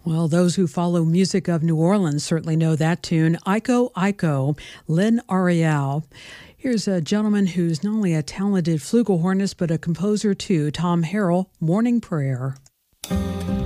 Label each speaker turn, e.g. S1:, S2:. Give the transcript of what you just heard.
S1: Well, those who follow music of New Orleans certainly know that tune. Iko Iko, Lynn Ariel. Here's a gentleman who's not only a talented flugelhornist, but a composer too, Tom Harrell, Morning Prayer.